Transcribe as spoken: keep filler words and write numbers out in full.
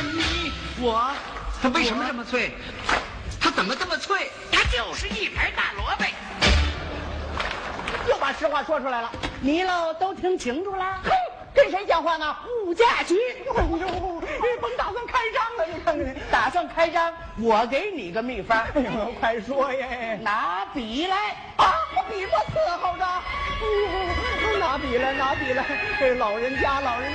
问你， 我， 它为什么这么脆？它怎么这么脆？ 它就是一盘大萝卜。 又把实话说出来了。 你喽都听清楚了？ 嘿，跟谁讲话呢？物价局。哎呦，甭打算开张了，你看看， 打算开张，我给你个秘方。 哎呦，快说耶！ 拿笔来啊，笔墨伺候着。哎呦，拿笔来，拿笔来。这老人家，老人。